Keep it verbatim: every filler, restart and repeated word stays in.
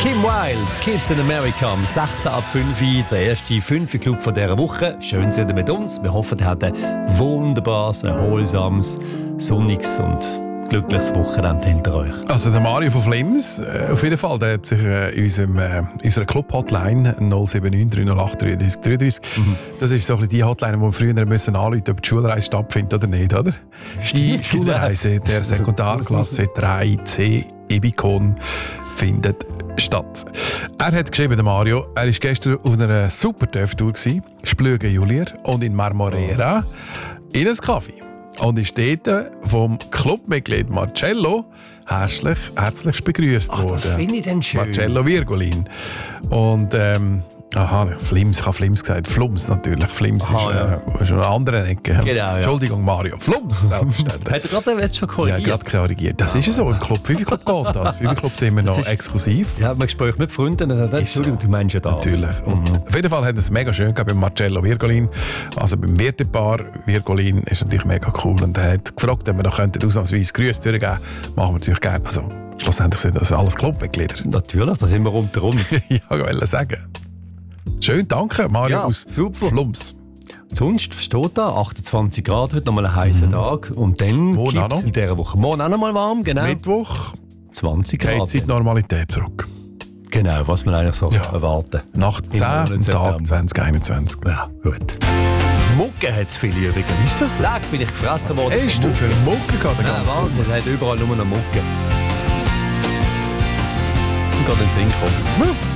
Kim Wilde, Kids in America, am sechzehn ab fünf Uhr, der erste fünf Club von dieser Woche. Schön, seid ihr mit uns. Wir hoffen, ihr habt ein wunderbares, erholsames, sonniges und glückliches Wochenende hinter euch. Also der Mario von Flims, äh, auf jeden Fall, der hat sich äh, in, unserem, äh, in unserer Club-Hotline null sieben neun drei null acht drei drei drei drei, mhm. das ist so ein bisschen die Hotline, die wir früher müssen anrufen, ob die Schulreise stattfindet oder nicht, oder? Die Schulreise der Sekundarklasse drei C Ebikon findet statt. Er hat geschrieben, der Mario, er war gestern auf einer super Töftour, Splüge Julier und in Marmorera in einem Kaffee. Und ist dort vom Clubmitglied Marcello herzlich, herzlich begrüßt worden. Das finde ich dann schön. Marcello Virgolin. Und ähm, aha, Flims, ich habe Flims gesagt. Flums natürlich. Flims aha, ist, äh, ja. ist eine andere Ecke. Genau, ja. Entschuldigung, Mario. Flums, selbstverständlich. Hat er gerade jetzt schon korrigiert? Ja, gerade korrigiert. Das ja. ist so im Club. Wie viel Club geht das? Wie viel Club sind wir noch ist, exklusiv? Ja, man Gespräch mit Freunden. Entschuldigung, du meinst ja das. Natürlich. Mhm. Auf jeden Fall hat es mega schön gehabt bei Marcello Virgolin. Also beim Wirtepaar Virgolin ist natürlich mega cool. Und er hat gefragt, ob wir noch ausnahmsweise Grüße durchgeben könnten. Machen wir natürlich gerne. Also schlussendlich sind das alles Clubmitglieder. Natürlich, da sind wir unter uns. Ja, ich wollte sagen. Schön, danke, Mario ja, aus super. Flums. Sonst steht da achtundzwanzig Grad, heute nochmal ein heißer mhm. Tag. Und dann gibt es in dieser Woche morgen auch noch mal warm. Genau. Mittwoch zwanzig Grad. Geht die Normalität zurück. Genau, was man eigentlich so ja. erwarten kann. Nach zehn Tagen zwanzig einundzwanzig. Ja, gut. Mucke hat es viele übrigens. Ist das so? Leck bin ich gefressen was worden. Was hast du für Mucke gehabt? Ja, Wahnsinn, es hat überall nur noch Mucke. Und gerade in den Sinn kommen.